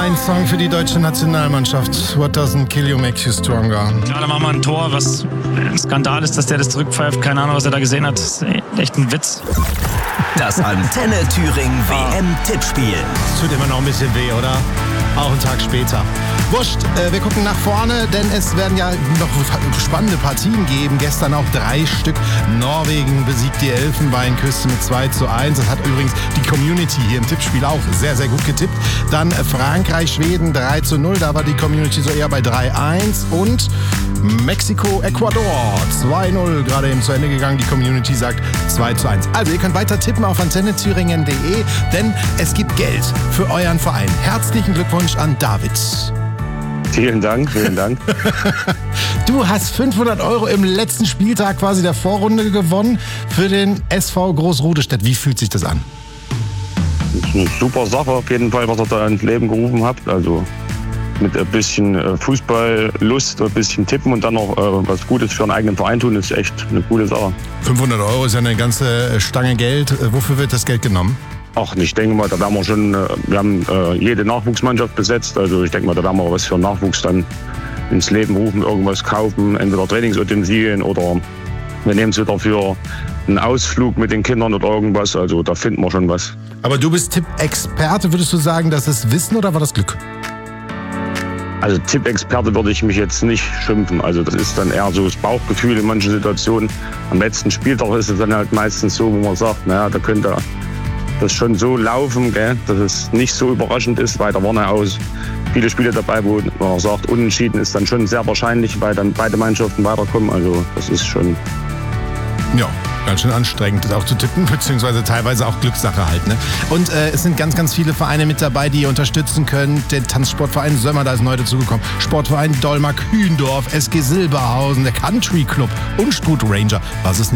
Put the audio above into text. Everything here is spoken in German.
Ein Song für die deutsche Nationalmannschaft. What doesn't kill you makes you stronger. Klar, da machen wir ein Tor, was ein Skandal ist, dass der das zurückpfeift. Keine Ahnung, was er da gesehen hat. Das ist echt ein Witz. Das Antenne Thüringen WM-Tippspiel. Es tut immer noch ein bisschen weh, oder? Auch einen Tag später. Wurscht, wir gucken nach vorne, denn es werden ja noch spannende Partien geben. Gestern auch 3 Stück. Norwegen besiegt die Elfenbeinküste mit 2:1. Das hat übrigens die Community hier im Tippspiel auch sehr, sehr gut getippt. Dann Frankreich, Schweden 3:0. Da war die Community so eher bei 3:1. Und Mexiko, Ecuador 2:0. Gerade eben zu Ende gegangen. Die Community sagt 2:1. Also ihr könnt weiter tippen auf antennethüringen.de, denn es gibt Geld für euren Verein. Herzlichen Glückwunsch an David. Vielen Dank, vielen Dank. Du hast 500 € im letzten Spieltag quasi der Vorrunde gewonnen für den SV Großrudestedt. Wie fühlt sich das an? Das ist eine super Sache auf jeden Fall, was ihr da ins Leben gerufen habt. Also mit ein bisschen Fußballlust, ein bisschen Tippen und dann noch was Gutes für einen eigenen Verein tun, ist echt eine coole Sache. 500 € ist ja eine ganze Stange Geld. Wofür wird das Geld genommen? Ach, ich denke mal, da werden wir schon, wir haben jede Nachwuchsmannschaft besetzt, also ich denke mal, da werden wir was für Nachwuchs dann ins Leben rufen, irgendwas kaufen, entweder Trainingsutensilien oder wir nehmen es wieder für einen Ausflug mit den Kindern oder irgendwas, also da finden wir schon was. Aber du bist Tippexperte, würdest du sagen, das ist Wissen oder war das Glück? Also Tippexperte würde ich mich jetzt nicht schimpfen, also das ist dann eher so das Bauchgefühl in manchen Situationen. Am letzten Spieltag ist es dann halt meistens so, wo man sagt, naja, da könnte das schon so laufen, gell, dass es nicht so überraschend ist, weil da waren ja auch viele Spiele dabei, wo man sagt, unentschieden ist dann schon sehr wahrscheinlich, weil dann beide Mannschaften weiterkommen. Also das ist schon... Ja, ganz schön anstrengend, das auch zu tippen, beziehungsweise teilweise auch Glückssache halt. Ne? Und es sind ganz, ganz viele Vereine mit dabei, die ihr unterstützen könnt. Der Tanzsportverein Sömmer, da ist neu dazugekommen. Sportverein Dolmark Hühndorf, SG Silberhausen, der Country Club und Stut Ranger. Was es nicht